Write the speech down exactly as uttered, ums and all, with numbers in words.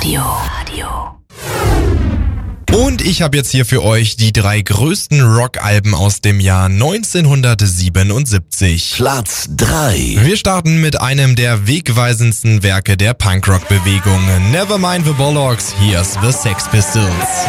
Radio. Radio. Und ich habe jetzt hier für euch die drei größten Rockalben aus dem Jahr neunzehnhundertsiebenundsiebzig. Platz drei. Wir starten mit einem der wegweisendsten Werke der Punkrock-Bewegung. Nevermind the Bollocks, here's the Sex Pistols.